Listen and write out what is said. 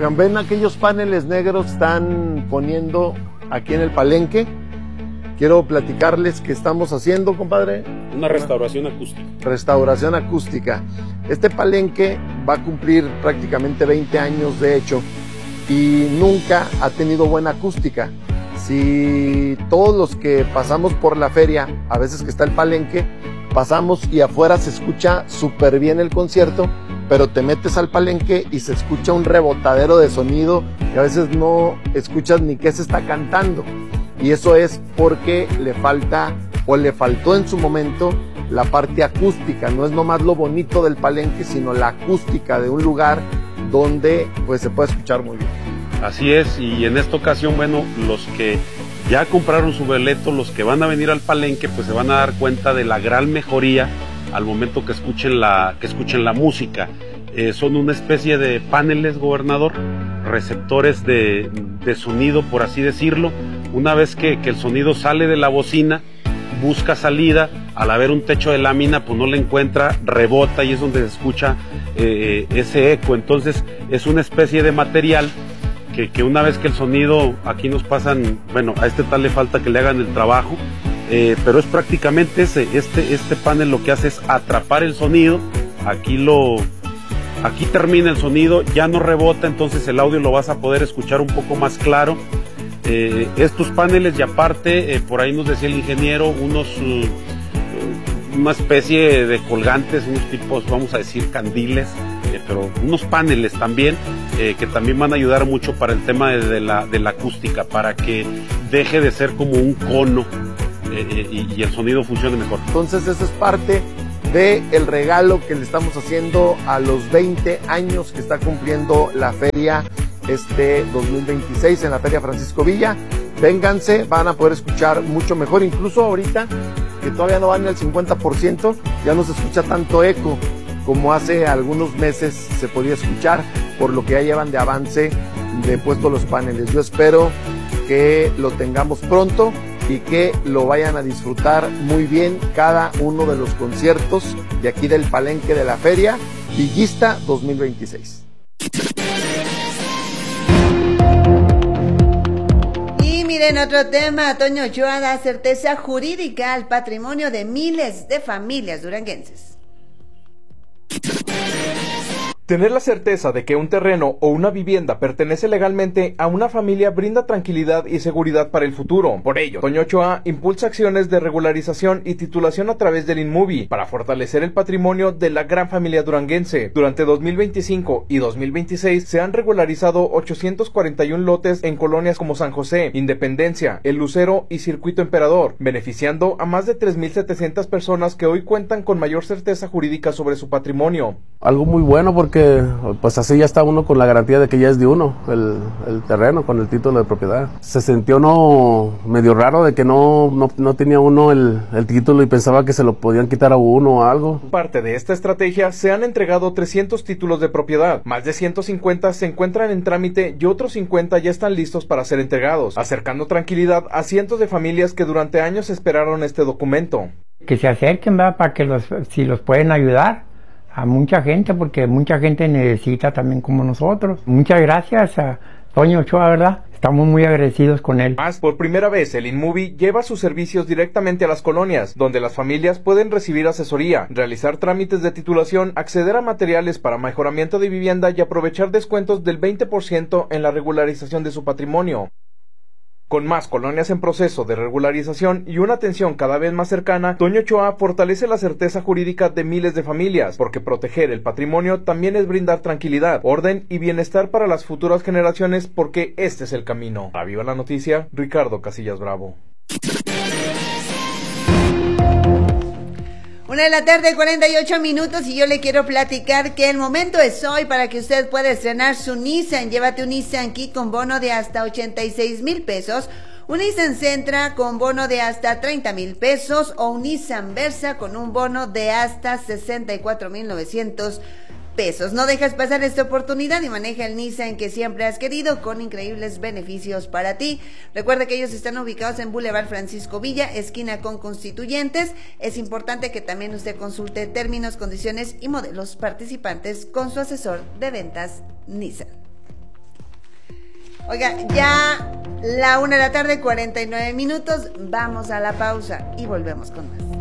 ¿Ven aquellos paneles negros que están poniendo aquí en el palenque? Quiero platicarles que estamos haciendo, compadre. Una restauración acústica. Restauración acústica. Este palenque va a cumplir prácticamente 20 años de hecho y nunca ha tenido buena acústica. Si todos los que pasamos por la feria, a veces que está el palenque, pasamos y afuera se escucha súper bien el concierto, pero te metes al palenque y se escucha un rebotadero de sonido y a veces no escuchas ni qué se está cantando. Y eso es porque le falta o le faltó en su momento la parte acústica. No es nomás lo bonito del palenque, sino la acústica de un lugar donde pues se puede escuchar muy bien. Así es, y en esta ocasión, bueno, los que ya compraron su boleto, los que van a venir al palenque, pues se van a dar cuenta de la gran mejoría al momento que escuchen la música. Son una especie de paneles, gobernador, receptores de sonido, por así decirlo. Una vez que el sonido sale de la bocina, busca salida, al haber un techo de lámina, pues no le encuentra, rebota y es donde se escucha ese eco. Entonces es una especie de material que una vez que el sonido, aquí nos pasan, bueno, a este tal le falta que le hagan el trabajo, pero es prácticamente este panel lo que hace es atrapar el sonido, aquí termina el sonido, ya no rebota, entonces el audio lo vas a poder escuchar un poco más claro. Estos paneles, y aparte, por ahí nos decía el ingeniero, una especie de colgantes, unos tipos, vamos a decir, candiles, pero unos paneles también, que también van a ayudar mucho para el tema de la acústica, para que deje de ser como un cono y el sonido funcione mejor. Entonces eso es parte del regalo que le estamos haciendo a los 20 años que está cumpliendo la feria 2026 en la Feria Francisco Villa. Vénganse, van a poder escuchar mucho mejor, incluso ahorita que todavía no van al 50%, ya no se escucha tanto eco como hace algunos meses se podía escuchar, por lo que ya llevan de avance de puesto los paneles. Yo espero que lo tengamos pronto y que lo vayan a disfrutar muy bien cada uno de los conciertos de aquí del palenque de la Feria Villista 2026. En otro tema, Toño Ochoa da certeza jurídica al patrimonio de miles de familias duranguenses. Tener la certeza de que un terreno o una vivienda pertenece legalmente a una familia brinda tranquilidad y seguridad para el futuro. Por ello, Toño Ochoa impulsa acciones de regularización y titulación a través del INMUBI para fortalecer el patrimonio de la gran familia duranguense. Durante 2025 y 2026 se han regularizado 841 lotes en colonias como San José, Independencia, El Lucero y Circuito Emperador, beneficiando a más de 3,700 personas que hoy cuentan con mayor certeza jurídica sobre su patrimonio. Algo muy bueno porque pues así ya está uno con la garantía de que ya es de uno el terreno con el título de propiedad. Se sintió uno medio raro de que no tenía uno el título y pensaba que se lo podían quitar a uno o algo. Parte de esta estrategia se han entregado 300 títulos de propiedad, más de 150 se encuentran en trámite y otros 50 ya están listos para ser entregados, acercando tranquilidad a cientos de familias que durante años esperaron este documento. Que se acerquen, ¿verdad? Para que si los pueden ayudar a mucha gente, porque mucha gente necesita también como nosotros. Muchas gracias a Toño Ochoa, ¿verdad? Estamos muy agradecidos con él. Más, por primera vez, el INMUBI lleva sus servicios directamente a las colonias, donde las familias pueden recibir asesoría, realizar trámites de titulación, acceder a materiales para mejoramiento de vivienda y aprovechar descuentos del 20% en la regularización de su patrimonio. Con más colonias en proceso de regularización y una atención cada vez más cercana, Toño Ochoa fortalece la certeza jurídica de miles de familias, porque proteger el patrimonio también es brindar tranquilidad, orden y bienestar para las futuras generaciones, porque este es el camino. Para Viva la Noticia, Ricardo Casillas Bravo. 1:48 y yo le quiero platicar que el momento es hoy para que usted pueda estrenar su Nissan. Llévate un Nissan Key con bono de hasta 86,000 pesos, un Nissan Sentra con bono de hasta 30,000 pesos o un Nissan Versa con un bono de hasta 64,900 pesos. No dejes pasar esta oportunidad y maneja el Nissan que siempre has querido con increíbles beneficios para ti. Recuerda que ellos están ubicados en Boulevard Francisco Villa, esquina con Constituyentes. Es importante que también usted consulte términos, condiciones y modelos participantes con su asesor de ventas Nissan. Oiga, ya la 1 de la tarde, 49 minutos. Vamos a la pausa y volvemos con más.